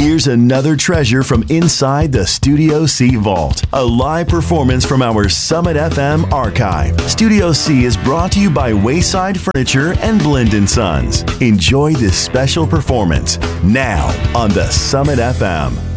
Here's another treasure from inside the Studio C vault. A live performance from our Summit FM archive. Studio C is brought to you by Wayside Furniture and Blend & Sons. Enjoy this special performance now on the Summit FM.